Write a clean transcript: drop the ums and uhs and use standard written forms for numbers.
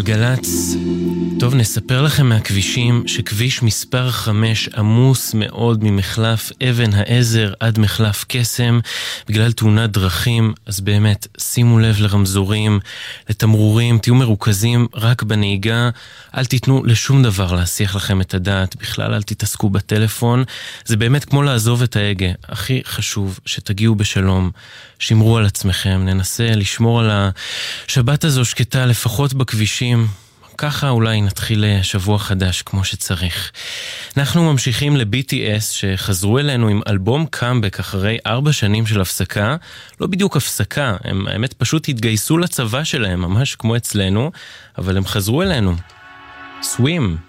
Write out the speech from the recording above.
גלגלץ. טוב, נספר לכם מהכבישים שכביש מספר 5 עמוס מאוד ממחלף אבן העזר עד מחלף קסם בגלל תאונת דרכים. אז באמת, שימו לב לרמזורים, לתמרורים, תהיו מרוכזים רק בנהיגה, אל תיתנו לשום דבר להסיח לכם את הדעת, בכלל אל תתעסקו בטלפון. זה באמת כמו לעזוב את ההגה. הכי חשוב שתגיעו בשלום, שמרו על עצמכם, ננסה לשמור על השבת הזו שקטה לפחות בכבישים, ככה אולי נתחיל שבוע חדש כמו שצריך. אנחנו ממשיכים ל-BTS שחזרו אלינו עם אלבום קאמבק אחרי 4 שנים של הפסקה. לא בדיוק הפסקה, הם האמת פשוט התגייסו לצבא שלהם ממש כמו אצלנו, אבל הם חזרו אלינו. Swim.